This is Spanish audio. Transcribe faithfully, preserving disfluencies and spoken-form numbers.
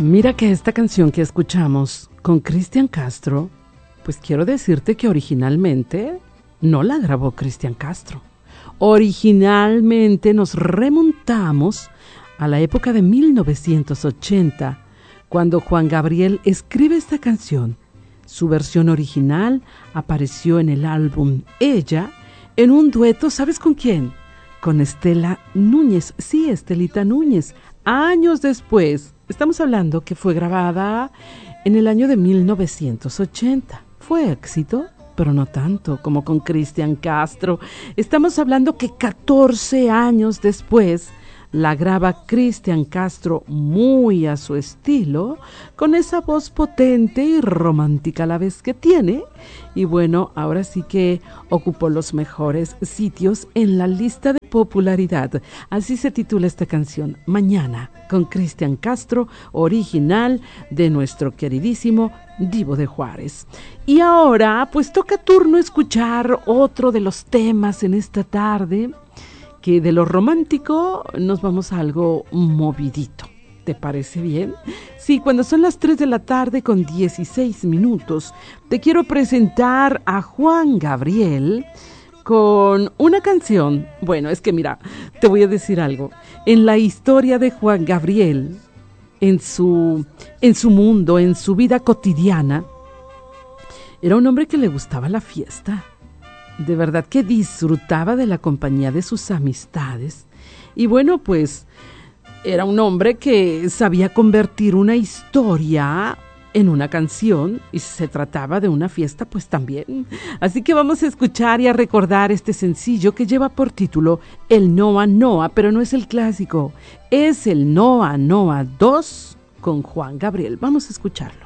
Mira que esta canción que escuchamos con Cristian Castro, pues quiero decirte que originalmente no la grabó Cristian Castro. Originalmente nos remontamos a la época de mil novecientos ochenta, cuando Juan Gabriel escribe esta canción. Su versión original apareció en el álbum Ella, en un dueto, ¿sabes con quién? Con Estela Núñez, sí, Estelita Núñez, años después. Estamos hablando que fue grabada en el año de mil novecientos ochenta. Fue éxito, pero no tanto como con Cristian Castro. Estamos hablando que catorce años después la graba Cristian Castro muy a su estilo, con esa voz potente y romántica a la vez que tiene. Y bueno, ahora sí que ocupó los mejores sitios en la lista de popularidad. Así se titula esta canción, Mañana, con Cristian Castro, original de nuestro queridísimo Divo de Juárez. Y ahora, pues toca turno escuchar otro de los temas en esta tarde, que de lo romántico nos vamos a algo movidito. ¿Te parece bien? Sí, cuando son las tres de la tarde con dieciséis minutos, te quiero presentar a Juan Gabriel con una canción. Bueno, es que mira, te voy a decir algo. En la historia de Juan Gabriel, en su, en su mundo, en su vida cotidiana, era un hombre que le gustaba la fiesta. De verdad que disfrutaba de la compañía de sus amistades. Y bueno, pues era un hombre que sabía convertir una historia en una canción, y si se trataba de una fiesta, pues también. Así que vamos a escuchar y a recordar este sencillo que lleva por título El Noa Noa, pero no es el clásico, es el Noa Noa dos con Juan Gabriel. Vamos a escucharlo.